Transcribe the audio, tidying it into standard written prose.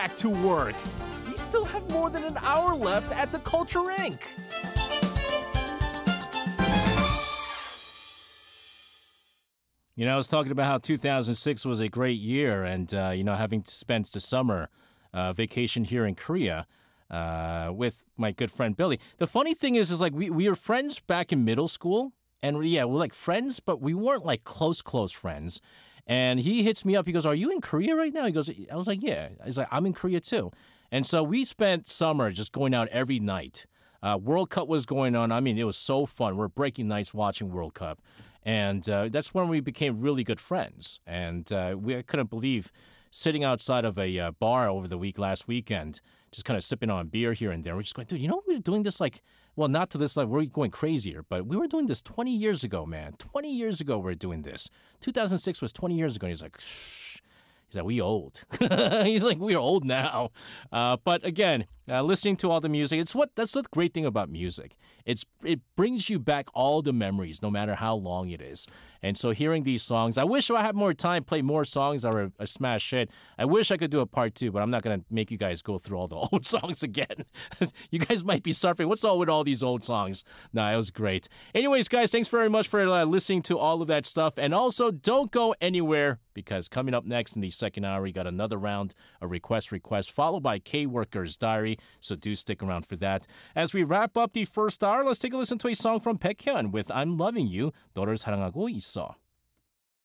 back to work. We still have more than an hour left at the Culture Inc. You know, I was talking about how 2006 was a great year and, having spent the summer vacation here in Korea with my good friend Billy. The funny thing is like we were friends back in middle school. And yeah, we're like friends, but we weren't like close friends. And he hits me up. He goes, "Are you in Korea right now?" He goes, I was like, "Yeah." He's like, "I'm in Korea too." And so we spent summer just going out every night. World Cup was going on. I mean, it was so fun. We're breaking nights watching World Cup. And that's when we became really good friends. And I couldn't believe sitting outside of a bar over the last weekend, just kind of sipping on beer here and there. We're just going, dude, we were doing this not to this we're going crazier, but we were doing this 20 years ago, man. 20 years ago we were doing this. 2006 was 20 years ago. And he's like, shh. He's like, we old. He's like, we're old now. But again, listening to all the music, that's the great thing about music. It brings you back all the memories, no matter how long it is. And so hearing these songs, I wish I had more time, play more songs that were a smash hit. I wish I could do a part 2, but I'm not going to make you guys go through all the old songs again. You guys might be suffering. What's all with all these old songs? Nah, it was great. Anyways, guys, thanks very much for listening to all of that stuff. And also, don't go anywhere, because coming up next in the second hour, we got another round of request, followed by K-Worker's Diary. So do stick around for that. As we wrap up the first hour, let's take a listen to a song from Baekhyun with I'm Loving You, 너를 사랑하고 있어.